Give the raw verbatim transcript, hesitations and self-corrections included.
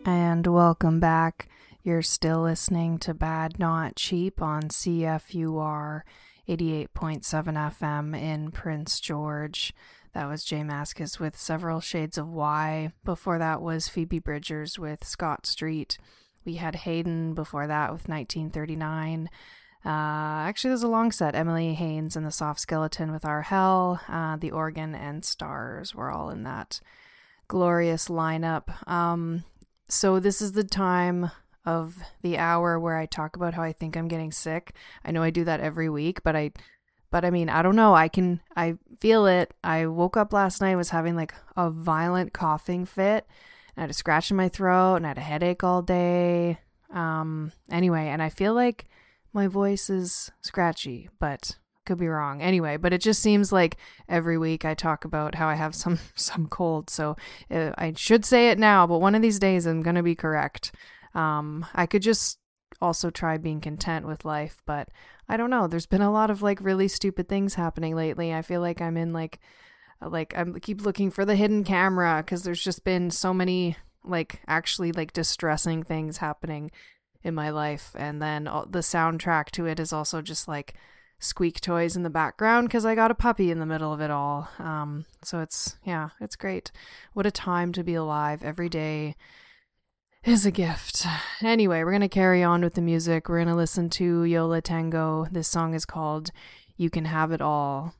And welcome back. You're still listening to Bad Not Cheap on C F U R eighty-eight point seven F M in Prince George. That was Jay Mascis with Several Shades of Why. Before that was Phoebe Bridgers with Scott Street. We had Hayden before that with nineteen thirty-nine. Uh, actually, there's a long set. Emily Haines and the Soft Skeleton with Our Hell. Uh, the Organ and Stars were all in that glorious lineup. Um... So this is the time of the hour where I talk about how I think I'm getting sick. I know I do that every week, but I, but I mean, I don't know. I can, I feel it. I woke up last night, was having like a violent coughing fit, and I had a scratch in my throat, and I had a headache all day. Um, anyway, and I feel like my voice is scratchy, but could be wrong. Anyway, but it just seems like every week I talk about how I have some some cold, so uh, I should say it now, but one of these days I'm gonna be correct. Um, I could just also try being content with life, but I don't know. There's been a lot of like really stupid things happening lately. I feel like I'm in like like I keep looking for the hidden camera because there's just been so many like actually like distressing things happening in my life, and then all, the soundtrack to it is also just like squeak toys in the background because I got a puppy in the middle of it all. Um, so it's, yeah, it's great. What a time to be alive. Every day is a gift. Anyway, we're going to carry on with the music. We're going to listen to Yo La Tengo. This song is called You Can Have It All.